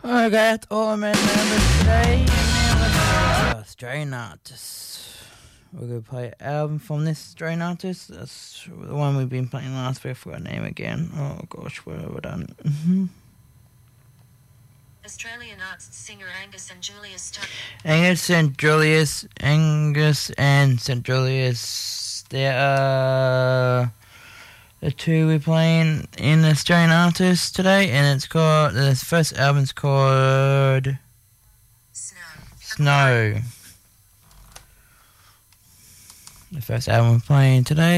Okay, that's all I'm in today. And now let's go Australian artists. We're going to play an album from this Australian artist. That's the one we've been playing last week. I forgot her name again. Oh gosh, what have I done? Australian artist singer Angus and Julius. Angus and St. Julius. They are the two we're playing in Australian artists today, and it's called, the first album's called Snow. The first album we're playing today.